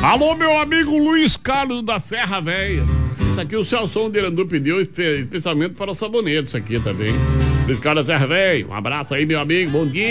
Alô, meu amigo Luiz Carlos da Serra Velha. Isso aqui o Celso de Irandu pediu especialmente para o sabonete, isso aqui também. Luiz Carlos da Serra Velha, um abraço aí, meu amigo, bom dia.